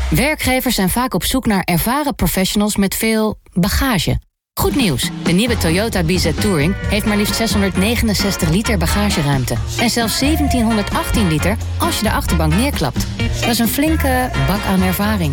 Werkgevers zijn vaak op zoek naar ervaren professionals met veel bagage. Goed nieuws, de nieuwe Toyota BZ Touring heeft maar liefst 669 liter bagageruimte. En zelfs 1718 liter als je de achterbank neerklapt. Dat is een flinke bak aan ervaring.